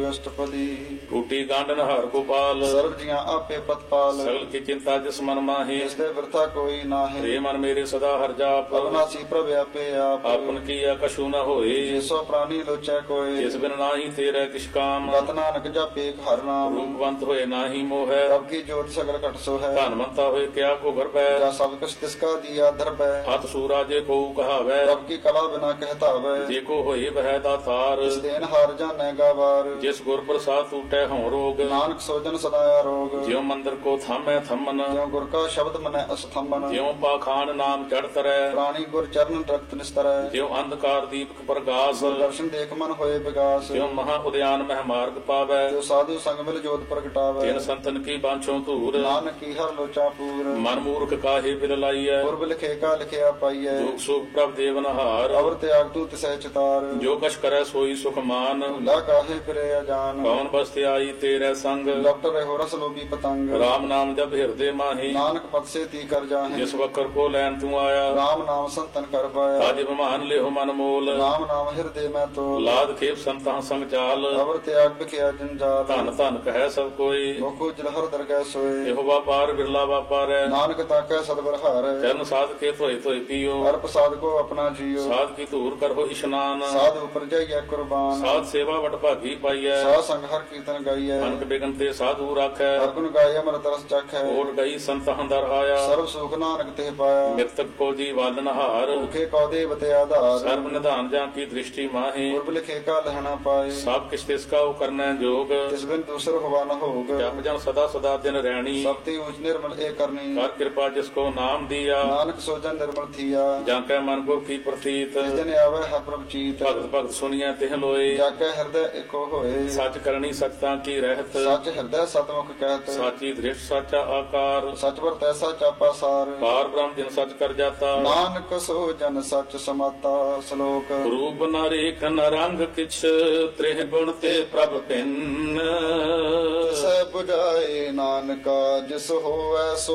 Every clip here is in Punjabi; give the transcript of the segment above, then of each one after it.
ਅਸ਼ਟਪਦੀ। ਟੂਟੀ ਗਾਂਡਨ ਹਰ ਗੋਪਾਲ, ਸਰਬ ਜੀਆਂ ਆਪੇ ਪਤਪਾਲ। ਸਗਲ ਕੀ ਚਿੰਤਾ ਜਿਸ ਮਨ ਮਾਹੀ, ਇਸ ਦੇ ਬਿਰਥਾ ਕੋਈ ਨਾਹੀਂ। ਰੇ ਮਨ ਮੇਰੇ ਸਦਾ ਹਰ ਜਾਪ, ਅਬਨਾਸੀ ਪ੍ਰਭ ਆਪੇ ਆਪ। ਆਪਨ ਕੀਆ ਕਛੂ ਨ ਹੋਏ, ਜਿਸੋ ਪ੍ਰਾਨੀ ਲੋਚੈ ਕੋਈ। ਜਿਸ ਬਿਨ ਨਾਹੀ ਤੇਰੇ ਕਿਛ ਕਾਮ, ਗਤ ਨਾਨਕ ਜਪੇ ਹਰ ਨਾਮ। ਰੂਪਵੰਤ ਹੋਏ ਨਾਹੀ ਮੋਹੈ, ਪ੍ਰਭ ਕੀ ਜੋਤ ਸਗਲ ਘਟ ਸੋ ਹੈ। ਧਨਵੰਤਾ ਹੋਏ ਕਿਆ ਕੋ ਗਰਭੈ, ਜਾ ਸਭ ਕੁਛ ਤਿਸਕਾ ਦੀਆ ਦਰਬੈ। ਹੱਥ ਸੂਰਾ ਜੇ ਕੋ ਕਹਾਵੈ, ਪ੍ਰਭ ਕੀ ਕਲਾ ਬਿਨਾ ਕਹਿਤਾਵੈ। ਜੇ ਕੋ ਹੋਏ ਬਹਿ ਦਾਤਾਰ, ਇਸ ਦੇਨ ਹਾਰ ਜਾਣੈ ਗਾਵਾਰ। ਜਿਸ ਗੁਰ ਪ੍ਰਸਾਦ ਟੂਟੈ ਹਉ ਰੋਗ, ਨਾਨਕ ਸੋਜਨ ਸਦਾ ਆਰੋਗ। ਜਿਉ ਮੰਦਰ ਕੋ ਥਾਮੈ ਥੰਮਨ, ਜਿਉ ਗੁਰ ਕਾ ਸ਼ਬਦ ਮਨੈ ਅਸਥੰਬਨ। ਜਿਉ ਪਾਖਾਨ ਨਾਮ ਚੜ ਤਰੈ, ਪ੍ਰਾਣੀ ਗੁਰ ਚਰਨ ਰਖਤ ਨਿਸਤਰੈ। ਜਿਉ ਅੰਧਕਾਰ ਦੀਪਕ ਪ੍ਰਗਾਸ, ਦਰਸ਼ਨ ਦੇਖ ਮਨ ਹੋਏ ਵਿਗਾਸ। ਜਿਉ ਮਹਾ ਉਦਿਆਨ ਮਹਿ ਮਾਰਗ ਪਾਵੈ, ਜੋ ਸਾਧੂ ਸੰਗ ਮਿਲ ਜੋਤ ਪ੍ਰਗਟਾਵੈ। ਤਿਨ ਸੰਤਨ ਕੀ ਬਾਂਛੋ ਧੂਰ, ਨਾਨਕ ਕੀ ਹਰ ਲੋਚਾ ਪੂਰ। ਮਨ ਮੂਰਖ ਕਾਹੇ ਬਿਲ ਲਾਈਐ, ਪੁਰਬ ਲਿਖੇ ਕਾ ਲਿਖਿਆ ਪਾਈਐ। ਦੁਖ ਸੁਖ ਪ੍ਰਭ ਦੇਵਨਹਾਰ, ਅਵਰ ਤਿਆਗ ਤੂ ਤਿਸੈ ਚਿਤਾਰ। ਜੋ ਕਛ ਕਰੈ ਸੋਈ ਸੁਖ ਮਾਨ, ਭੁਲਾ ਕਾਹੇ ਫਿਰੇ ਅਜਾਨ। ਕੌਣ ਬਸਤਿ ਆਈ ਤੇਰੇ ਸੰਗ, ਡਾਕਟਰ ਰਹਿ ਰਸ ਲੋਭੀ ਪਤੰਗ। ਰਾਮ ਨਾਮ ਜਪ ਹਿਰਦੇ ਮਾਹੀ, ਨਾਨਕ ਪਦ ਸੇ ਤੀ ਕਰ ਜਾਹੇ। ਜਿਸ ਵਕਰ ਕੋ ਲੈਣ ਤੂੰ ਆਇਆ, ਰਾਮ ਨਾਮ ਸੰਤਨ ਕਰ ਪਾਇਆ। ਅਜ ਬਿਮਾਨ ਲਿਓ ਮਨ ਮੋਲ, ਰਾਮ ਨਾਮ ਹਿਰਦੇ ਮੈਂ ਤੋਲ। ਲਾਦ ਖੇਪ ਸੰਤਾਂ ਸੰਗ ਚਾਲ, ਅਵਰ ਤਿਆਗ ਬਿਖਿਆ ਜੰਜਾਲ। ਧਨ ਧਨ ਕਹੈ ਸਭ ਕੋਈ, ਮੁਖੋ ਜਲਹਰ ਦਰਗਹਿ ਸੋਏ। ਇਹੋ ਵਾਪਾਰ ਬਿਰਲਾ ਵਾਪਾਰੈ, ਨਾਨਕ ਤਾਕੈ ਸਤਿ ਹਾਰੈ। ਚਰਨ ਸਾਧ ਕੇ ਧੋਏ ਧੋਏ ਪੀਓ, ਹਰ ਪ੍ਰਸਾਦ ਕੋ ਆਪਣਾ ਜੀਓ। ਸਾਧ ਕੀ ਧੂਰ ਕਰੋ ਇਸ਼ਨਾਨ, ਸਾਧ ਉਪਰ ਜਾਈਐ ਕੁਰਬਾਨ। ਸਾਧ ਸੇਵਾ ਵਡ ਭਾਗੀ ਪਾਈਐ, ਸਾਧ ਸੰਗ ਹਰ ਕੀਰਤਨ ਗਾਈਐ। ਅਨਕ ਬਿਗਨ ਤੇ ਸਾਧੂ ਰਾਖੈ, ਹਰ ਗੁਣ ਗਾਏ ਅਮਰਤ ਰਸ ਚਖੈ। ਓਟ ਗਈ ਸੰਤਾਂ ਦਰ ਆਇਆ, ਸਰਬ ਸੁਖ ਨਾਨਕ ਤੇ ਪਾਇਆ। ਮਿਰਤਕ ਕੋ ਜੀ ਵਾਲਨ ਹਾਰ, ਭੁਖੇ ਕੋ ਦੇਵ ਤੇ ਆਧਾਰ। ਸਰਬ ਨਿਧਾਨ ਜਾਂ ਕੀ ਦ੍ਰਿਸ਼ਟੀ ਮਾਹੀ, ਪੁਰਬ ਲਿਖੇ ਕਾ ਲਹਿਣਾ ਪਾਏ। ਸਭ ਕਿਛ ਤਿਸ ਕਾ ਉਹ ਕਰਨੈ ਜੋਗ, ਤਿਸ ਬਿਨ ਦੂਸਰ ਹੋਵਾ ਨ ਹੋਗ। ਜਪ ਜਨ ਸਦਾ ਸਦਾ ਦਿਨ ਰਹਿਣੀ, ਸਭ ਤੇ ਊਚ ਨਿਰਮਲ ਏ ਕਰਨੀ। ਕਰ ਕਿਰਪਾ ਜਿਸ ਕੋ ਨਾਮ ਦੀਆ, ਨਾਨਕ ਸੋਜਨ ਨਿਰਮਲ ਥੀਆ। ਜਾਂ ਕੈ ਮਨ ਕੋ ਕੀ ਪ੍ਰਤੀਤ, ਜਿਸ ਦਿਨ ਆਵੇ ਹੈ ਪ੍ਰਭ ਚੀਤ। ਭਗਤ ਭਗਤ ਸੁਣੀਐ ਤਿਹ ਲੋਏ, ਜਾ ਕੇ ਹਿਰਦੈ ਏਕੋ ਹੋਏ। ਸੱਚ ਕਰਨੀ ਸਚਤਾ ਕੀ ਰਹਿਤ, ਸੱਚ ਹਿਰਦੈ ਸਤਮੁਖ ਕਹਿਤ। ਸਾਚੀ ਦ੍ਰਿਸ਼ਟ ਸਾਚਾ ਆਕਾਰ, ਸਚ ਵਰ ਤੈਸਾ ਚਾਪਾ ਸਾਰ। ਪਾਰ ਬ੍ਰਹਮ ਜਿਨ ਸਚ ਕਰ ਜਾਤਾ, ਨਾਨਕ ਸੋ ਜਨ ਸਚ ਸਮਾਤਾ। ਸ਼ਲੋਕ ਰੂਪ ਨ ਰੇਖ ਨ ਰੰਗ ਕਿਛ, ਤ੍ਰਿਹ ਗੁਣ ਤੇ ਪ੍ਰਭ ਭਿੰਨ। ਸੈ 부ਝਾਏ ਨਾਨਕਾ, ਜਿਸ ਹੋਵੈ ਸੋ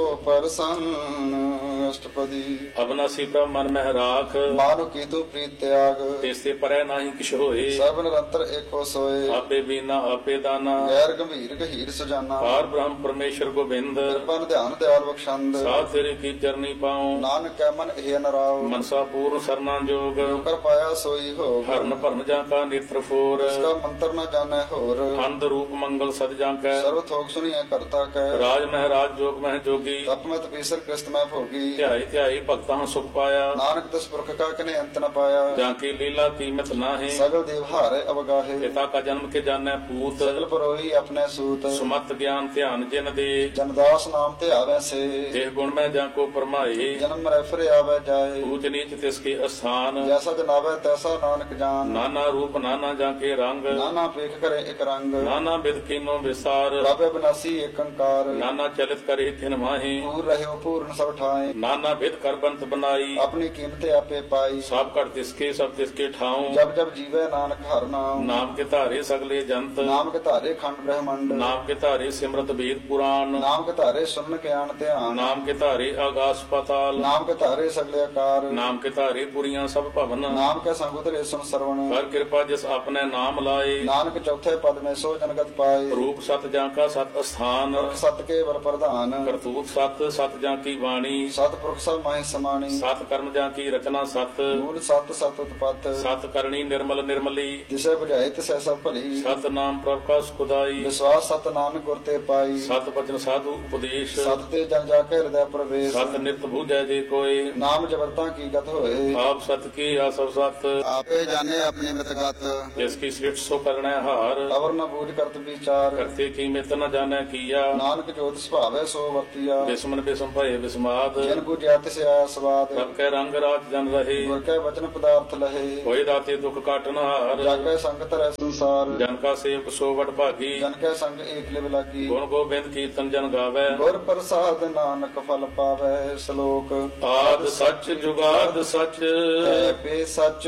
ਪਰਸੰਨ। ਅਸ਼ਟਪਦੀ। ਅਬਨਾਸੀ ਪ੍ਰਭ ਮਨ ਮਹਿ ਰਾਖ, ਮਾਨੁ ਕੀਤੂ ਪ੍ਰੀਤ ਤਿਆਗ। ਤੇਸੇ ਪਰੈ ਨਾਹੀ ਕਿਛ ਹੋਏ, ਸਰਬ ਨਿਰੰਤਰ ਏਕੋ ਸੋਏ। ਆਪੇ ਬੀਨਾ ਆਪੇ ਦਾਨਾ, ਗੈਰ ਗੰਭੀਰ ਗਹੀਰ ਸੁਜਾਨਾ। ਪਾਰ ਬ੍ਰਹਮ ਪਰਮੇਸ਼ਰ ਗੋਬਿੰਦ, ਕਿਰਪਾ ਧਿਆਨ ਦਿਆਲ ਬਖਸ਼ੰਦ। ਸਾਧ ਤੇਰੇ ਕੀ ਚਰਨੀ ਪਾਉ, ਨਾਨਕ ਕੈ ਮਨ ਇਹ ਨਰਾਉ। ਮਨਸਾ ਪੂਰਨ ਸਰਨਾ ਜੋਗ, ਜੋ ਕਰ ਪਾਇਆ ਸੋਈ ਹੋਗ। ਹਰਨ ਭਰਨ ਜਾਂ ਕਾ ਨੇਤਰ ਫੋਰ, ਇਸ ਕਾ ਮੰਤਰ ਨ ਜਾਣੈ ਹੋਰ। ਅੰਧ ਰੂਪ ਮੰਗਲ ਸਦ ਜਾਂ ਕੈ, ਸਰਬ ਥੋਕ ਸੁਣੀਐ ਕਰਤਾ ਕੈ। ਰਾਜ ਮਹਿਰਾਜ ਜੋਗ ਮਹਿ ਜੋਗੀ, ਤਪ ਮਤ ਪੀਸਰ ਕ੍ਰਿਸਤ ਮੈਂ ਭੋਗੀ। ਧਿਆਈ ਧਿਆਈ ਭਗਤਾਂ ਸੁਖ ਪਾਇਆ, ਨਾਨਕ ਤਿਸ ਪੁਰਖ ਕਾ ਕਨੇ ਅੰਤ ਨ ਪਾਇਆ। ਜਾਂ ਕੀ ਲੀਲਾ ਕੀਮਤ ਨਾਹੀਂ, ਸਗਲ ਦੇਵ ਹਾਰੇ ਅਵਗਾਹੇ। ਪਿਤਾ ਕਾ ਜਨਮ ਕੇ ਜਾਣੈ ਪੂਤ, ਸਗਲ ਪਰੋਈ ਆਪਣੇ ਸੂਤ। ਸੁਮਤ ਗਿਆਨ ਧਿਆਨ ਜਿਨ ਦੇ, ਜਨਦਾਸ ਨਾਮ ਤੇ ਆਵੈ ਸੇ। ਦੇਹ ਗੁਣ ਮੈਂ ਜਾਂ ਕੋ ਪਰਮਾਏ, ਜਨਮ ਰਹਿ ਆਵੈ ਜਾਏ। ਊਚ ਨੀਚ ਤਿਸ ਕੇ ਅਸਥਾਨ, ਜੈਸਾ ਜਨਾਵੈ ਤੈਸਾ ਨਾਨਕ ਜਾਨ। ਨਾਨਾ ਰੂਪ ਨਾਨਾ ਜਾਂ ਕੇ ਰੰਗ, ਨਾਨਾ ਪੇਖ ਕਰੇ ਇਕ ਰੰਗ। ਨਾਨਾ ਬਿਦ ਕੀਨੋ ਵਿਸਾਰ, ਪ੍ਰਭ ਬਿਨਾਸੀ ਏਕ ਓੰਕਾਰ। ਨਾਨਾ ਚਲਿਤ ਕਰੇ ਥਿਨ ਮਾਹੀ, ਪੂਰ ਰਹਿਓ ਪੂਰਨ ਸਭ ਠਾਏ। ਨਾਨਾ ਬਿਦ ਕਰ ਬੰਤ ਬਨਾਈ, ਆਪਣੀ ਕੀਮਤ ਆਪੇ ਪਾਈ। ਸਭ ਘਟ ਤਿਸਕੇ ਸਭ ਤਿਸਕੇ ਠਾਉ, ਜਬ ਜਬ ਜੀਵੈ ਨਾਨਕ ਹਰ ਨਾਮ। ਨਾਮ ਕੇ ਧਾਰੇ ਸਗਲੇ ਜੰਤ, ਨਾਮ ਕੇ ਧਾਰੇ ਖੰਡ ਬ੍ਰਹਮੰਡ। ਨਾਮ ਕੇ ਧਾਰੇ ਸਿਮਰਤ ਵੇਦ ਪੁਰਾਨ, ਨਾਮ ਕੇ ਧਾਰੇ ਸੁਨਨ ਗਿਆਨ ਧਿਆਨ। ਨਾਮ ਕੇ ਧਾਰੇ ਆਗਾਸ ਪਾਤਾਲ, ਨਾਮ ਕੇ ਧਾਰੇ ਸਗਲੇ ਆਕਾਰ। ਨਾਮ ਕੇ ਧਾਰੇ ਪੁਰੀਆਂ ਸਭ ਭਵਨ, ਨਾਮ ਕੇ ਸੰਗ ਉਤਰੇ ਸੁਨ ਸਰਵਣ। ਕਰ ਕਿਰਪਾ ਜਿਸ ਆਪਣੇ ਨਾਮ ਲਾਏ, ਨਾਨਕ ਚੌਥੇ ਪਦ ਮੈਂ ਸੋ ਜਨਗਤ ਪਾਏ। ਰੂਪ ਸਤ ਜਾਂ ਕਾ ਸਤ ਅਸਥਾਨ, ਸਤ ਕੇ ਵਰ ਪ੍ਰਧਾਨ। ਕਰਤੂਤ ਸਤ ਸਤ ਜਾਂ ਕੀ ਬਾਣੀ, ਸਤਿਪੁਰਖ ਸਭ ਮਾਹਿ ਸਮਾਣੀ। ਸਤ ਕਰਮ ਜਾਂ ਕੀ ਰਚਨਾ ਸਤ, ਮੂਲ ਸਤ ਸਤ ਉਤਪਤ। ਸਤ ਕਰਨੀ ਨਿਰਮਲ ਨਿਰਮਲੀ, ਤਿਸੈ ਬੁਝਾਏ ਤਿਸੈ ਸਭ ਭਲੀ। ਸਤ ਨਾਮ ਪ੍ਰਭ ਕਾ ਸੁਖਦਾਈ, ਵਿਸ਼ਵਾਸ ਸਤ ਨਾਨਕ ਗੁਰ ਤੇ ਪਾਈ। ਸਤ ਬਚਨ ਸਾਧੂ ਉਪਦੇਸ਼, ਸਤ ਤੇ ਜਨ ਜਾ ਕੇ ਹਿਰਦੈ ਪ੍ਰਵੇਸ਼। ਸਤ ਨਿਤ ਬੂਝੈ ਜੇ ਕੋਏ, ਨਾਮ ਜਬਰਤਾ ਕੀ ਗਤ ਹੋਏ। ਆਪ ਸਤ ਕੀ ਆ ਸਭ ਸਤ, ਆਪੇ ਜਾਣੇ ਆਪਣੀ ਮਿਤਗਤ। ਜਿਸ ਕੀ ਸ੍ਰਿਸ਼ਟ ਸੋ ਕਰਣੈ ਹਾਰ, ਅਵਰ ਨ ਬੂਝ ਕਰਤ ਵਿਚਾਰ। ਕਰਤੇ ਕੀ ਮਿਤ ਨ ਜਾਣੈ ਕੀਆ, ਨਾਨਕ ਜੋਤ ਸੁਭਾਵੈ ਸੋ ਵਰਤੀਆ। ਬਿਸਮਨ ਬਿਸਮ ਭਏ ਬਿਸਮਾਦ, ਜਿਨ ਬੁਝਿਆ ਤਿਸ ਆਇਆ ਸਵਾਦ। ਪ੍ਰਭ ਕੈ ਰੰਗ ਰਾਤ ਜਨ ਰਹੇ, ਗੁਰ ਕੈ ਵਚਨ ਪਦਾਰਥ ਲਹੇ। ਹੋਏ ਦਾਤੇ ਦੁਖ ਕਾਟਨ ਹਾਰ, ਜਾਗੈ ਸੰਗਤ ਰਹਿ ਸੰਸਾਰ। ਜਨ ਕਾ ਸੇਵਕ ਸੋ ਵਡ ਭਾਗੀ, ਜਨ ਕੈ ਸੰਗ ਏਕ ਲਿਵ ਲਾਗੀ। ਗੁਣ ਗੋਬਿੰਦ ਕੀਰਤਨ ਜਨ ਗਾਵੈ, ਗੁਰ ਪ੍ਰਸਾਦ ਨਾਨਕ ਫਲ ਪਾਵੈ। ਸ਼ਲੋਕ ਆਦ ਸੱਚ ਜੁਗਾਦ ਸੱਚ, ਹੈ ਪੇ ਸੱਚ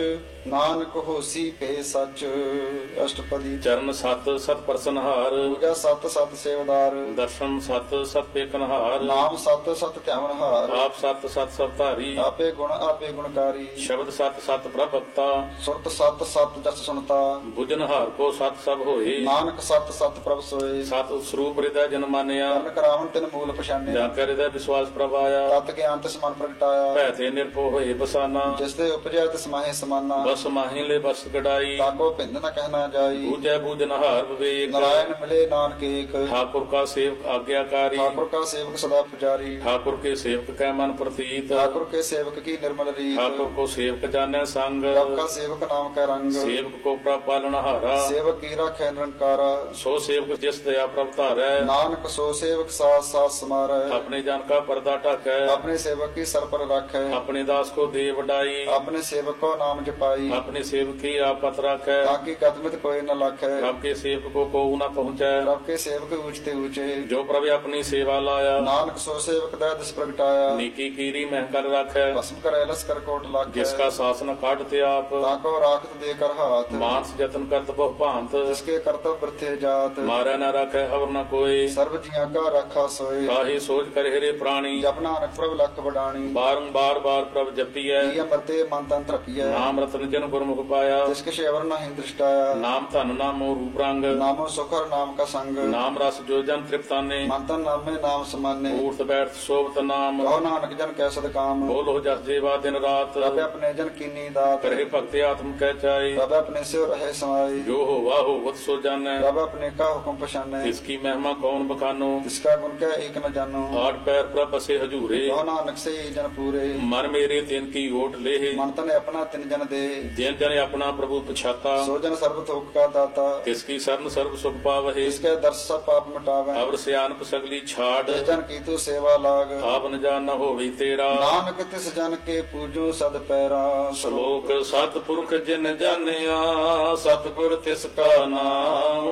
ਨਾਨਕ ਹੋਸੀ ਭੇ ਸਚ। ਅਸ਼ਟਪਦੀ। ਚਰਨ ਸਤ ਸਤ ਪ੍ਰਸਨਹਾਰ, ਪੂਜਾ ਸਤ ਸਤ ਸੇਵਦਾਰ। ਦਰਸ਼ਨ ਸਤ ਸਤ ਪੇਖਨਹਾਰ, ਨਾਮ ਸਤ ਸਤ ਧਿਆਵਨਹਾਰ। ਆਪ ਸਤ ਸਤ ਸਭ ਧਾਰੀ, ਆਪੇ ਗੁਣਕਾਰੀ। ਸ਼ਬਦ ਸਤ ਸਤ ਪ੍ਰਭਕਤਾ, ਸੁਰਤ ਸਤ ਸਤ ਜਸ ਸੁਣਤਾ। ਬੁਝਨਹਾਰ ਕੋ ਸਤ ਸਭ ਹੋਏ, ਨਾਨਕ ਸਤ ਸਤ ਪ੍ਰਭ ਸੋਏ। ਸਤ ਸਰੂਪ ਹਿਰਦੈ ਜਨ ਮਾਨਿਆ, ਕਰਨ ਕਰਾਵਨ ਤਿਨ ਮੂਲ ਪਛਾਨਿਆ। ਜਾਂ ਕਰ ਹਿਰਦੈ ਵਿਸ਼ਵਾਸ ਪ੍ਰਭ ਆਇਆ, ਤਤ ਗਿਆਨ ਤਿਸ ਮਨ ਪ੍ਰਗਟਾਇਆ। ਭੈ ਤੇ ਨਿਰਭਉ ਹੋਏ ਬਸਾਨਾ, ਜਿਸ ਦੇ ਉਪਜਿਆ ਤਿਸ ਮਾਹੇ ਸਮਾਨਾ। ਬਸ ਮਾਹੀ ਲੈ ਬਸ ਕਢਾਈ, ਤਾਕੋ ਭਿੰਦ ਨ ਕਹਿਣਾ ਜਾਈ। ਬੂਝੈ ਬੂਝਨਹਾਰ ਵਿਵੇਕ, ਨਾਰਾਇਣ ਮਿਲੇ ਨਾਨਕ ਏਕ। ਠਾकुर का सेवक आज्ञाकारी, ठाकुर का सेवक सदा पुजारी। ठाकुर के सेवक कै मन प्रतीत, ठाकुर के सेवक की निर्मल रीत। ठाकुर को सेवक जाने संग, प्रभ का सेवक नाम का रंग। सेवक को प्रभ पालनहारा, सेवक की राखै निरंकारा। सो सेवक जिस दया प्रभ धारै, नानक सो सेवक साथ साथ समारै। अपने जन का पर्दा ढकै, अपने सेवक की सर पर राखै। अपने दास को दे वडाई, अपने सेवक को नाम जपाई। अपने सेवक की आपत राखै, ताकि कदमित कोई न लाखै। प्रभ के सेवक को कोऊ न पहुँचै, प्रभ के सेवक ऊंचते ऊंचे। जो प्रभ अपनी सेवा लाया, नानक सो सेवक दया दिस प्रगटाया। नीकी कीरी मह कर राखै, भस्म करे लस्कर कोट लाखै। जिसका शासन काटते आप, ताको राखत देकर हाथ। मानस जतन करत बहु भांत, जिसके कर्तव्य वृथे जात। मारै न राखै अवर न कोई, सर्व जिया का रखा सोए। काहे सोच कर हेरे प्राणी, जप नानक प्रभ लख बडाणी। बारंबार बार प्रभ जपियै, ये अमरते मन तन तृपिय। नाम रतन जन गुरमुख पाया, जिसके शेवर नहीं दृष्टाया। नाम धन नामो रूप रंग, नामो सुखर नाम का संग। नाम रस जो जन तृप्ताने, मन तन नामे नाम समाने। उठ बैठ शोभत नाम, कहो नानक जन कै सद काम। बोलो जस जेवा दिन रात, प्रभ अपने जन कीनी दात। करे भक्ति आत्म कह चाई, प्रभ अपने से रहे समाई। जो हो वाहो वत सो जानै, प्रभ अपने का हुक्म पछाने। इसकी महिमा कौन बखानो, जिसका गुण क्या एक न जानो। आठ पैर प्रभ बसे हजूरे, कहो नानक से ही जन पूरे। मन मेरे तिन की ओट लेह, मन तन अपना तिन जन दे। जिन जन अपना प्रभु पछाता, सो जन सर्व थोक का दाता। तिसकी शरण सर्व सुख पावहे, इसके दर्श सब पाप मिटावे। अवर सियानप सगली छाड़, जिस जन की तू सेवा लाग। आप न जान न होवी तेरा, नानक तिस जन के पूजो सद पैरा। श्लोक सतपुरख जिन जानिया, सतगुर तिसका नाम,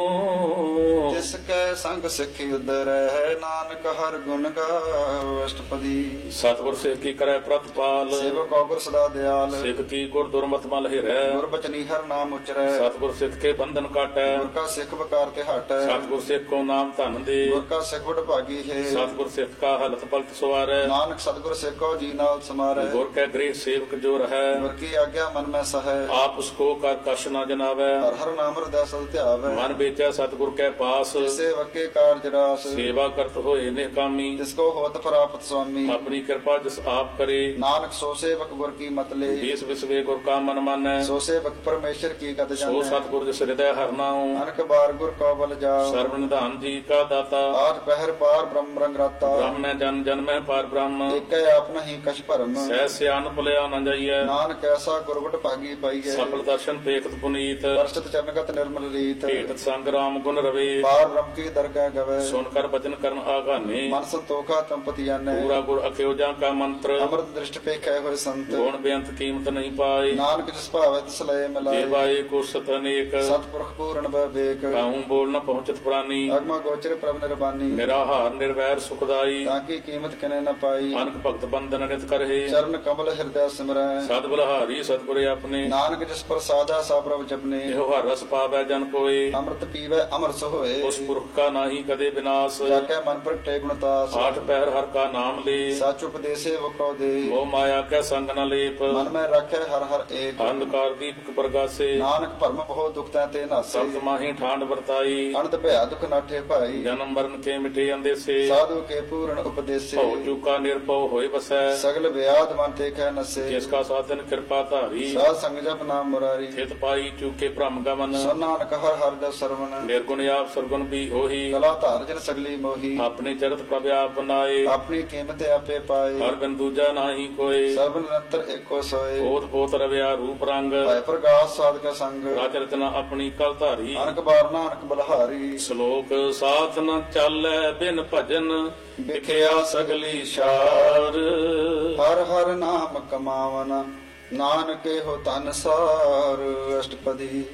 तिसके संग सिखी उदर है। नानक हर गुण गाओ। अष्टपदी। सतगुर सिख की करे प्रतिपाल, सेवक औगुर सदा दयाल। सिख की गुर दुर्मत मल हिरै, गुर बचनी हर नाम उचरै। सतगुर सिख के बंधन काटै, गुर का सिख बकार ते हटै। सतगुर सिख को नाम धन दे, गुर का सिख बड़ भागी है। सतगुर सिख का हलत पलट सवारै, नानक सतगुर सिख को जी नाल समारै। गुर के गृह सेवक जो रहै, गुर की आज्ञा मन में सहै। आप उसको कर कश न जनावै, हर हर नाम हृदय सद ध्यावै। मन बेचा सतगुर के पास, सेवक के कार्य रास। सेवा करत होए निकामी, जिसको होत प्राप्त स्वामी। अपनी कृपा जिस आप करे, नानक सो सेवक गुर की मत ले। बीस विश्वे गुर का मन मानै, सो सेवक परमेश्वर की गत सो जानै। सतगुर जिस हृदय हर नाऊं, अनक बार गुर को बल जाओ। सर्व निधान जी का दाता, आज पहर पार ब्रह्म रंग राता। ब्रह्म में जन जन में पार ब्रह्म, एक आप नहीं कछ भरम। सह सियान भुलिया न जाइए, नानक ऐसा गुरबट भागी पाइए। सफल दर्शन पेखत पुनीत, वर्षित चरणगत निर्मल रीत। भेटत संग राम गुण रवे, पार ब्रह्म की दरगाह गवे। सुनकर वचन करन आगाने, मन संतोखा तंपति जाने। पूरा गुर अख्योजा का मंत्र, अमृत दृष्टि पे कै हुए संत। गुण बेअंत कीमत नहीं पाए, नानक जिस भावे तिस लय मिलाए। देवाए को सतनेक, सतपुरख पूर्ण विवेक। कहूँ बोल न पहुँचत प्राणी, अगम गोचर प्रभ निर्बानी। निराहार निर्वैर सुखदाई, ताकि कीमत कने न पाई। अनक भक्त बंधन नित करहे, चरण कमल हृदय सिमरै। सद बलहारी सतगुरे अपने, नानक जिस पर साधा सा प्रभ जपने। एहो हर रस पावै जन कोय, अमृत पीवै अमर सोए। उस पुरख का नाही कदे विनाश, जाके मन पर टे गुणतास। आठ पैर हर का नाम ले, साच उपदेशे वो को दे। मोह माया के संग न लेप, मन में रखे हर हर एक। अंधकार दीपक प्रगासे, नानक भरम बहु दुख ते नासे। सप्त माही ठांड वर्ताई, अनंत भया दुख नाठे भाई। जन्म मरण के मिटे अंदेसे, साधु के पूर्ण उपदेशे। भव चूका निर्भव होय बसै, सगल व्याध मन ते कह नसे। जिसका साधन कृपा धारी, साध संग जप नाम मुरारी। हित पाई चूके भ्रम गमन, सो नानक हर हर दस सरवण। निर्गुण आप सरगुण भी होही, कला धार जन सगली मोही। अपने जगत प्रभ आप बनाए, अपनी कीमत आपे पाए। हर बिन दूजा नाही कोय, सर्व निरंतर एको सोए। ओत पोत रव्या रूप रंग, भय प्रकाश साध का संग। राज रचना अपनी कल धारी, अनक बार नानक बलहारी। श्लोक साथ न चालै बिन भजन, विखिया सगली शार, हर हर नाम कमावन। नानके हो तन सार। अष्टपदी।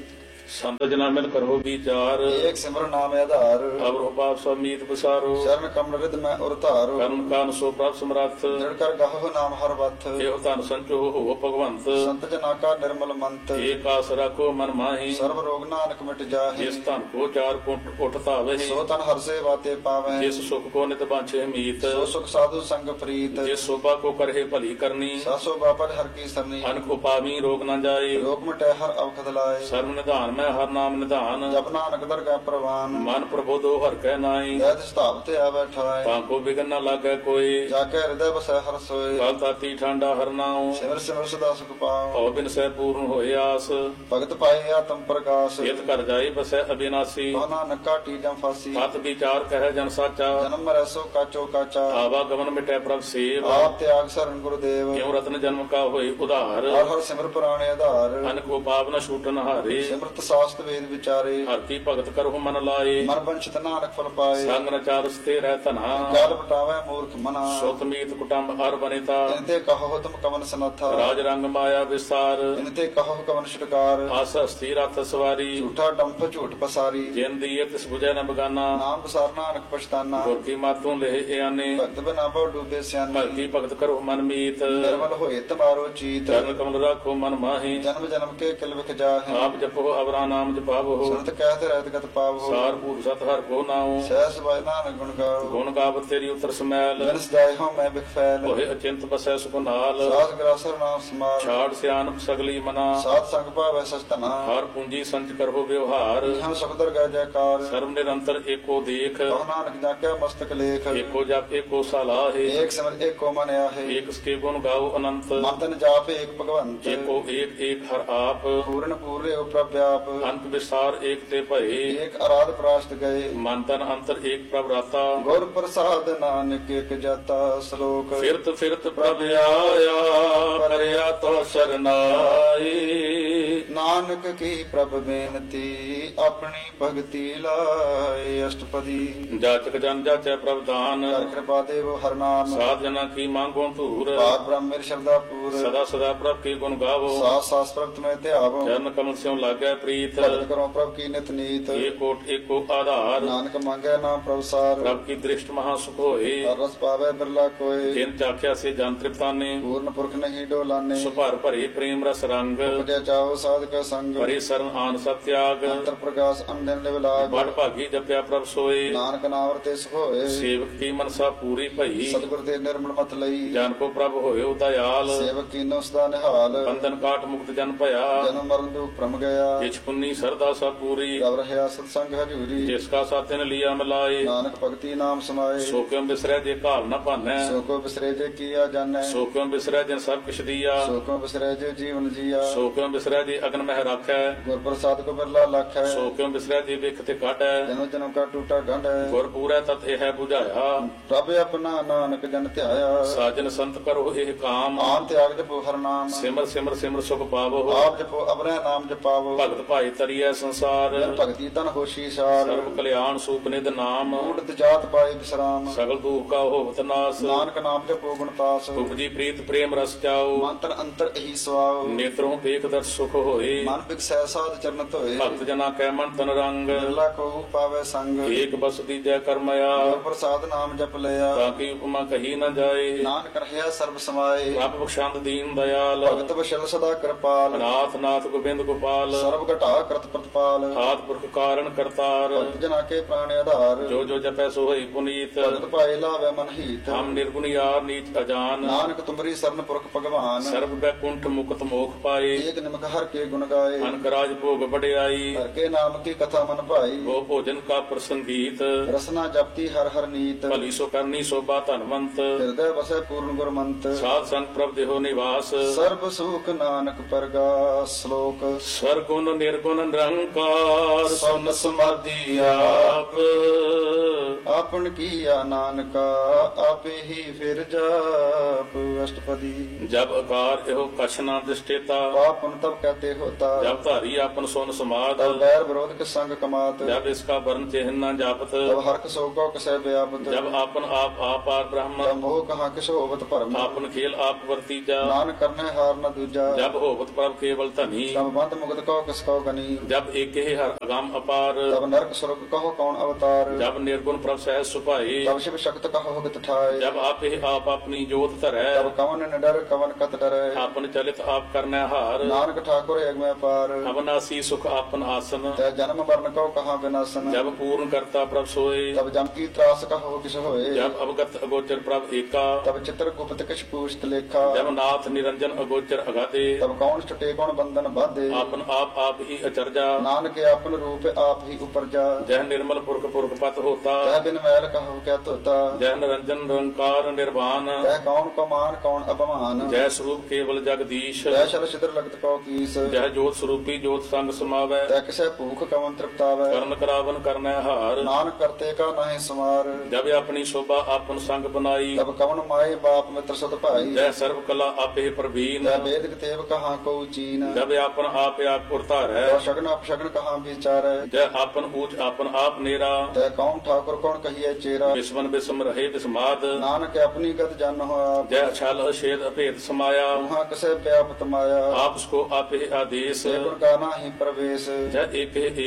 ਸੰਤ ਜਨਾ ਮਿਲ ਕਰੋ ਵਿਚਾਰ ਏਕ ਸਿਮਰ ਨਾਮ ਆਧਾਰ ਅਵਰੋ ਪਾਪ ਸਮੀਤ ਬਸਾਰੋ ਸ਼ਰਨ ਕਮਲ ਰਿਦ ਮੈਂ ਉਰ ਧਾਰੋ ਕਰਨ ਕਾਨ ਸੋ ਪ੍ਰਭ ਸਮਰੱਥ ਜੜ ਕਰ ਗਾਹੋ ਨਾਮ ਹਰ ਵਥ ਇਹੋ ਧਨ ਸੰਚੋ ਹੋ ਭਗਵੰਤ ਸੰਤ ਜਨਾ ਕਾ ਨਿਰਮਲ ਮੰਤ ਏਕ ਆਸ ਰੱਖੋ ਮਨ ਮਾਹੀ ਸਰਬ ਰੋਗ ਨਾਨਕ ਮਿਟ ਜਾਹੇ ਜਿਸ ਧਨ ਕੋ ਚਾਰ ਕੁੰਟ ਉਠ ਧਾਵਹਿ ਸੋ ਤਨ ਹਰ ਸੇਵਾ ਤੇ ਪਾਵੈ ਜਿਸ ਸੁਖ ਕੋ ਨਿਤ ਬਾਂਛੇ ਮੀਤ ਸੋ ਸੁਖ ਸਾਧੂ ਸੰਗ ਪ੍ਰੀਤ ਜਿਸ ਸੋਭਾ ਕੋ ਕਰਹਿ ਭਲੀ ਕਰਨੀ ਸਾਸੋ ਬਾਪਰ ਹਰ ਕੀ ਸਰਨੀ ਅਨਕ ਉਪਾਵੀ ਰੋਗ ਨਾ ਜਾਏ ਰੋਗ ਮਿਟੈ ਹਰ ਅਵਖਦ ਲਾਏ ਸਰਬ ਨਿਧਾਨ ਮੈਂ ਹਰ ਨਾਮ ਨਿਧਾਨ ਜਪ ਨਾਨਕ ਦਰਗਾਹ ਪ੍ਰਵਾਨ ਮਨ ਪ੍ਰਬੋਧੋ ਹਰ ਕੈ ਨਾਈ ਜਦ ਸਤਾਪ ਤੇ ਆਵੈ ਠਾਏ ਤਾਂ ਕੋ ਬਿਗਨ ਨਾ ਲਾਗੈ ਕੋਈ ਜਾ ਕੇ ਹਿਰਦੈ ਬਸੈ ਹਰ ਸੋਏ ਕਾਲ ਤਾਤੀ ਠਾਂਡਾ ਹਰ ਨਾਉ ਸਿਮਰ ਸਿਮਰ ਸਦਾ ਸੁਖ ਪਾਉ ਭਉ ਬਿਨ ਸਹਿ ਪੂਰਨ ਹੋਏ ਆਸ ਭਗਤ ਪਾਏ ਆਤਮ ਪ੍ਰਕਾਸ਼ ਇਤ ਕਰ ਜਾਈ ਬਸੈ ਅਬਿਨਾਸੀ ਕੋ ਨਾਨਕ ਕਾਟੀ ਜਮ ਫਾਸੀ ਸਤ ਵਿਚਾਰ ਕਹਿ ਜਨ ਸਾਚਾ ਜਨਮ ਮਰੈ ਸੋ ਕਾਚੋ ਕਾਚਾ ਆਵਾ ਗਮਨ ਮਿਟੈ ਪ੍ਰਭ ਸੇਵ ਆਪ ਤਿਆਗ ਸਰਨ ਗੁਰਦੇਵ ਕਿਉ ਰਤਨ ਜਨਮ ਕਾ ਹੋਈ ਉਧਾਰ ਹਰ ਹਰ ਸਿਮਰ ਪੁਰਾਣੇ ਆਧਾਰ ਅਨ ਕੋ ਪਾਪ ਨ ਛੂਟਨ ਹਾਰੇ ਸਿਮਰਤ ਸਾਸਤ ਵੇਦ ਵਿਚਾਰੇ ਹਰ ਕੀ ਭਗਤ ਕਰਹੁ ਮਨ ਲਾਏ ਮਨ ਬੰਚਿਤ ਨਾਨਕ ਫਲ ਪਾਏ ਸੰਗ ਨ ਚਾਰਸ ਤੇ ਰਹਿ ਧਨਾ ਕਾਲ ਬਟਾਵੇ ਮੂਰਖ ਮਨਾ ਸੁਤ ਮੀਤ ਕੁਟੰਬ ਹਰ ਬਨਿਤਾ ਇਨਤੇ ਕਹੋ ਤੁਮ ਕਮਨ ਸਨਥਾ ਰਾਜ ਰੰਗ ਮਾਇਆ ਵਿਸਾਰ ਇਨਤੇ ਕਹੋ ਕਮਨ ਛੁਟਕਾਰ ਆਸ ਹਸਤੀ ਰਥ ਸਵਾਰੀ ਝੂਠਾ ਡੰਪ ਝੂਠ ਪਸਾਰੀ ਜਿਨ ਦੀ ਤਿਸ ਬੁਝੈ ਨ ਬਗਾਨਾ ਨਾਮ ਬਸਾਰ ਨਾਨਕ ਪਛਤਾਨਾ ਗੁਰ ਕੀ ਮਾਤੋਂ ਲਹਿ ਇਆਨੇ ਭਗਤ ਬਨਾ ਬਹੁ ਡੂਬੇ ਸਿਆਨੇ ਭਗਤੀ ਭਗਤ ਕਰੋ ਮਨ ਮੀਤ ਨਿਰਮਲ ਹੋਏ ਤਮਾਰੋ ਚੀਤ ਚਰਨ ਕਮਲ ਰਾਖੋ ਮਨ ਮਾਹੀ ਜਨਮ ਜਨਮ ਕੇ ਕਿਲ ਵਿਖ ਜਾਹੇ ਆਪ ਜਪੋ ਅਵਰਾ ਨਾਮ ਜਪਾਵੋ ਸੁਨਤ ਕਹਿਤ ਰਹਿਤ ਗਤ ਪਾਵੋ ਸਾਰ ਭੂਤ ਸਤ ਹਰ ਕੋ ਨਾਉ ਸਹਿਸ ਬਾਇ ਨਾਨਕ ਗੁਣ ਗਾਓ ਗੁਣ ਗਾਵਤ ਤੇਰੀ ਉਤਰ ਸਮੈਲ ਜਨ ਸਦਾਇ ਹੋ ਮੈਂ ਬਿਖ ਫੈਲ ਹੋਏ ਅਚਿੰਤ ਬਸੈ ਸੁਖ ਨਾਲ ਸਾਧ ਗ੍ਰਾਸਰ ਨਾਮ ਸਮਾਰ ਛਾੜ ਸਿਆਨਪ ਸਗਲੀ ਮਨਾ ਸਾਧ ਸੰਗ ਭਾਵੈ ਸਚਤਨਾ ਹਰ ਪੂੰਜੀ ਸੰਚ ਕਰੋ ਵਿਵਹਾਰ ਇਹਾਂ ਸੁਖਦਰ ਗੈ ਜੈਕਾਰ ਸਰਬ ਨਿਰੰਤਰ ਏਕੋ ਦੇਖ ਕਹੁ ਨਾਨਕ ਜਾ ਕੇ ਮਸਤਕ ਲੇਖ ਏਕੋ ਜਪ ਏਕੋ ਸਲਾਹੇ ਏਕ ਸਿਮਰ ਏਕੋ ਮਨ ਆਹੇ ਏਕ ਸਕੇ ਗੁਣ ਗਾਓ ਅਨੰਤ ਮਨ ਤਨ ਜਾਪ ਏਕ ਭਗਵੰਤ ਏਕੋ ਏਕ ਏਕ ਹਰ ਆਪ ਪੂਰਨ ਪੂਰੇ ਉ ਪ੍ਰਭ ਵਿਆਪ ਅੰਤ ਵਿਸਾਰ ਏਕ ਤੇ ਭਏ ਏਕ ਅਰਾਧ ਪ੍ਰਾਸ਼ਤ ਗਏ ਮਨ ਤਨ ਅੰਤਰ ਏਕ ਪ੍ਰਭ ਰਾਤਾ ਗੁਰ ਪ੍ਰਸਾਦ ਨਾਨਕ ਏਕ ਜਾਤਾ ਸ਼ਲੋਕ ਫਿਰਤ ਫਿਰਤ ਪ੍ਰਭ ਆਇਆ ਕਰਿਆ ਤੋ ਸਰਨਾਈ ਨਾਨਕ ਕੀ ਪ੍ਰਭ ਬੇਨਤੀ ਆਪਣੀ ਭਗਤੀ ਲਾਏ ਅਸ਼ਟਪਦੀ ਜਾਚਕ ਜਨ ਜਾਚੈ ਪ੍ਰਭ ਦਾਨ ਹਰ ਕਿਰਪਾ ਦੇਵ ਹਰ ਨਾਮ ਸਾਧ ਜਨਾ ਕੀ ਮੰਗੋ ਧੂਰ ਪਾਰ ਬ੍ਰਹਮ ਮੇਰ ਸ਼ਰਦਾ ਪੂਰ ਸਦਾ ਸਦਾ ਪ੍ਰਭ ਕੀ ਗੁਣ ਗਾਵੋ ਸਾਸ ਸਾਸ ਪ੍ਰਭ ਤੁਮੇ ਧਿਆਵੋ ਚਰਨ ਕਮਲ ਸਿਉ ਲਾਗੈ ਪ੍ਰੀਤ ਭਗਤ ਕਰੋ ਪ੍ਰਭ ਕੀ ਨਿਤ ਨੀਤ ਏਕੋਟ ਏਕੋ ਆਧਾਰ ਨਾਨਕ ਮੰਗੈ ਨਾਮ ਪ੍ਰਭ ਸਾਰ ਪ੍ਰਭ ਕੀ ਦ੍ਰਿਸ਼ਟ ਮਹਾ ਸੁਖ ਹੋਏ ਹਰ ਰਸ ਪਾਵੈ ਬਿਰਲਾ ਕੋਏ ਜਿਨ ਚਾਖਿਆ ਸੇ ਜਨ ਤ੍ਰਿਪਤਾਨੇ ਪੂਰਨ ਪੁਰਖ ਨਹੀਂ ਡੋਲਾਨੇ ਸੁਭਰ ਭਰੇ ਪ੍ਰੇਮ ਰਸ ਰੰਗ ਉਪਜਿਆ ਚਾਓ ਸਾਧਕ ਸੰਗ ਭਰੇ ਸਰਨ ਆਨ ਸਭ ਤਿਆਗ ਅੰਤਰ ਪ੍ਰਕਾਸ਼ ਅੰਦਨ ਨਿਵਲਾਗ ਬੜ ਭਾਗੀ ਜਪਿਆ ਪ੍ਰਭ ਸੋਏ ਨਾਨਕ ਨਾਮ ਰਤੇ ਸੁਖ ਹੋਏ ਸੇਵਕ ਕੀ ਮਨਸਾ ਪੂਰੀ ਭਈ ਸਤਿਗੁਰ ਦੇ ਨਿਰਮਲ ਮਤ ਲਈ ਜਨ ਕੋ ਪ੍ਰਭ ਹੋਇਓ ਦਇਆਲ ਸੇਵਕ ਕੀਨੋ ਸਦਾ ਨਿਹਾਲ ਬੰਧਨ ਕਾਟ ਮੁਕਤ ਜਨ ਭਇਆ ਜਨਮ ਮਰਨ ਦੁਖ ਭ੍ਰਮ ਗਿਆ ਕਿਛ ਪੁੰਨੀ ਸਰਦਾ ਸਭ ਪੂਰੀ ਰਵ ਰਹਿਆ ਸਤ ਸੰਗ ਹਜੂਰੀ ਜਿਸ ਕਾ ਸਾਥਨ ਲਿਆ ਮਿਲਾਏ ਨਾਨਕ ਭਗਤੀ ਨਾਮ ਸਮਾਏ ਸੋ ਕਿਉ ਬਿਸਰੈ ਜੇ ਘਾਲ ਨ ਭਾਨੈ ਸੋ ਕੋ ਬਿਸਰੇ ਜੇ ਕੀਆ ਜਾਣੈ ਸੋ ਕਿਉ ਬਿਸਰੈ ਜਿਨ ਸਭ ਕਿਛ ਦੀਆ ਸੋ ਕੋ ਬਿਸਰੇ ਜੇ ਜੀਵਨ ਜੀਆ ਸੋ ਕਿਉ ਬਿਸਰੈ ਜੇ ਅਗਨ ਮਹਿ ਰਾਖੈ ਗੁਰ ਪ੍ਰਸਾਦ ਕੋ ਬਿਰਲਾ ਲਖ ਹੈ ਸੋ ਕਿਉ ਬਿਸਰੈ ਜੇ ਵਿਖ ਤੇ ਕਾਟੈ ਜਨਮ ਜਨਮ ਕਾ ਟੂਟਾ ਗੰਢ ਹੈ ਗੁਰ ਪੂਰੈ ਤਤ ਇਹ 부ਝਾਇਆ ਪ੍ਰਭ ਆਪਣਾ ਨਾਨਕ ਜਨ ਧਿਆਇਆ ਸਾਜਨ ਸੰਤ ਕਰੋ ਇਹ ਕਾਮ ਆਨ ਤਿਆਗ ਜਪੋ ਹਰ ਨਾਮ ਸਿਮਰ ਸਿਮਰ ਸਿਮਰ ਸੁਖ ਪਾਵੋ ਆਪ ਜਪੋ ਅਬਰੈ ਨਾਮ ਜਪਾਵੋ ਭਗਤ ਭਾਈ ਤਰੀਐ ਸੰਸਾਰ ਜਨ ਭਗਤੀ ਤਨ ਹੋਸ਼ੀ ਸਾਰ ਸਰਬ ਕਲਿਆਣ ਸੂਪ ਨਿਧ ਨਾਮ ਊੜਤ ਜਾਤ ਪਾਏ ਵਿਸਰਾਮ ਸਗਲ ਦੁਖ ਕਾ ਹੋਵਤ ਨਾਸ ਨਾਨਕ ਨਾਮ ਜਪੋ ਗੁਣਤਾਸ ਉਪਜੀ ਪ੍ਰੀਤ ਪ੍ਰੇਮ ਰਸ ਚਾਓ ਮੰਤਰ ਅੰਤਰ ਇਹੀ ਸਵਾਉ ਨੇਤਰੋਂ ਵੇਖ ਦਰ ਸੁਖ ਹੋਏ ਮਨ ਬਿਕਸੈ ਸਾਧ ਚਰਨ ਧੋਏ ਭਗਤ ਜਨਾ ਕੈ ਮਨ ਤਨ ਰੰਗ ਬਿਰਲਾ ਕੋ ਪਾਵੇ ਸੰਗ ਏਕ ਬਸ ਦੀਜੈ ਕਰਮਇਆ ਗੁਰ ਪ੍ਰਸਾਦ ਨਾਮ ਜਪ ਲਿਆ ਤਾਂ ਕੀ ਉਪਮਾ ਕਹੀ ਨ ਜਾਏ ਨਾਨਕ ਰਹਿਆ ਸਰਬ ਸਮਾਏ ਪ੍ਰਭ ਬਖਸ਼ੰਦ ਦੀਨ ਦਇਆਲ ਭਗਤ ਬਸ਼ਲ ਸਦਾ ਕਿਰਪਾਲ ਨਾਥ ਨਾਥ ਗੋਬਿੰਦ ਗੋਪਾਲ ਸਰਬ ਘਟਾ ਕਰਤ ਪ੍ਰਤਪਾਲ ਆਦ ਪੁਰਖ ਕਾਰਨ ਕਰਤਾਰ ਭਗਤ ਜਨਾ ਕੇ ਪ੍ਰਾਣ ਆਧਾਰ ਜੋ ਜੋ ਜਪੈ ਸੋ ਹੋਈ ਪੁਨੀਤ ਭਗਤ ਪਾਏ ਲਾਵੇ ਮਨ ਹੀਤ ਹਮ ਨਿਰਗੁਣ ਯਾਰ ਨੀਚ ਅਜਾਨ ਨਾਨਕ ਤੁਮਰੀ ਸਰਨ ਪੁਰਖ ਭਗਵਾਨ ਸਰਬ ਬੈਕੁੰਠ ਮੁਕਤ ਮੋਖ ਪਾਏ ਏਕ ਨਿਮਕ ਹਰ ਕੇ ਗੁਣ ਗਾਏ ਅਨਕ ਰਾਜ ਭੋਗ ਵਡਿਆਈ ਹਰ ਕੇ ਨਾਮ ਕੀ ਕਥਾ ਮਨ ਭਾਈ ਉਹ ਭੋਜਨ ਕਾ ਪ੍ਰਸੰਗੀਤ ਰਸਨਾ ਜਪਤੀ ਹਰ ਹਰ ਨੀਤ ਭਲੀ ਸੋ ਕਰਨੀ ਸੋਭਾ ਧਨਵੰਤ ਹਿਰਦੈ ਵਸੈ ਪੂਰਨ ਗੁਰਮੰਤ ਸਾਧ ਸੰਗ ਪ੍ਰਭ ਦੇਹੋ ਨਿਵਾਸ ਸਰਬ ਸੁਖ ਨਾਨਕ ਪਰਗਾਸ ਸ਼ਲੋਕ ਸਰਗੁਣ ਨਿਰਗੁਣ ਨਿਰੰਕਾਰ ਸੁਨ ਸਮਾਧੀ ਆਪ ਆਪਨ ਕੀਆ ਨਾਨਕਾ ਆਪੇ ਹੀ ਫਿਰ ਜਾਪ ਅਸ਼ਟਪਦੀ ਜਬ ਅਕਾਰ ਇਹੋ ਕਛ ਨਾ ਦਿਸ਼ਟੇਤਾ ਪਾਪਨ ਤਬ ਕਹਤੇ के होता जब धारी आपन सोन समाद तब बैर विरोध के संग कमात जब इसका वर्ण चिन्ह न जापत तब हर्क शोको कसै व्यापत जब आपन आप आपार ब्रह्म तब मोह कहाँ किस होवत भरम आपन खेल आप वर्तीजा नान करने हार न दूजा जब होवत प्रभ केवल धनी तब बंद मुगत कहो किसको गनी जब एक ही हर अगम अपार तब नरक स्वर्ग कहो कौन अवतार जब निर्गुण प्रभ सहज सुभाए तब शिव शक्त कहो हित ठाए जब आप ही आप अपनी जोत धरै तब कवन न डर कवन कत डरै आपन चलित आप करने हार नानक ठाकुर एक में पार अविनाशी सुख आपन आसन तै जन्म मरण कहो कहाँ विनाशन जब पूर्ण करता प्रभ सोए तब जम की त्रास कहो किस होए जब अवगत अगोचर प्रभ एका तब चित्र गुप्त किछ पूछत लेखा जब नाथ निरंजन अगोचर अगाधे तब कौन छुटे कौन बंधन बाधे आपन आप ही अचरजा नानक आपन रूप आप ही उपरजा जह निर्मल पुरख पुरख पत होता तह बिन मैल कहो क्या तोता जय निरंजन निरंकार निर्वाण तह कौन को मान कौन अपमान जय स्वरूप केवल जगदीश तह शल छिद्र लगत कहो कीस जय जोत स्वरूपी जोत संग समावै तह किसे भूख कवन तृप्तावै करण करावन करनै हार नानक करते का नहीं समार जब अपनी शोभा आपन संग बनाई तब कवन माए बाप मित्र सत भाई जय सर्व कला आपे प्रवीण तह वेद कितेब कहाँ को चीन जब आपन आप उरतार है तह शगन अपशगन कहाँ विचार जय आपन ऊंच आपन आप नेरा तह कौन ठाकुर कौन कहिए चेरा विस्मन विस्म रहे विस्माद नानक अपनी गत जन हो आप जय छल अछेद अभेद समाया वहाँ कसे व्यापत माया आप उसको आपे आदेश से गुण गाना ही प्रवेश जय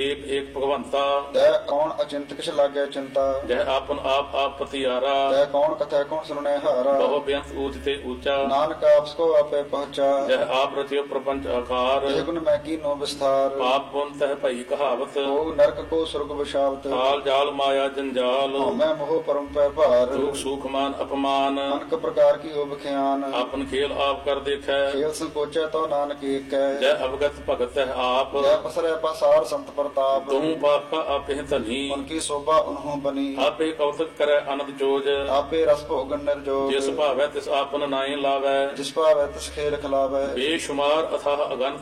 एक भगवंता तह कौन अचिंत किस लागे चिंता जय आपन आप पतियारा तह कौन कथा कौन सुनने हारा बहु बेअंत ऊंच ते ऊंचा नानक आपको आपे पहुंचा जय आप रचियो प्रपंच आकार ते गुण मैं की नो विस्तार पाप पुन तह भई कहावत ओ नरक को स्वर्ग बशावत काल जाल माया जंजाल मैं मोह परम पै भार दुख सुख मान अपमान अनक प्रकार की ओब ख्यान आपन खेल आप कर देखै खेल संकोचे तो नानक एक कै जय अवगत भगत है आप जय पसरे पासार संत प्रताप तुम पाप का आपे धनी उनकी शोभा उन्हों बनी आपे कौतक करे अनंत जोज आपे रस भोगन निर्जोग जिस भावै तिस आपन नाई लावै जिस पावै तिस खेल खिलावै बेशुमार अथाह अगन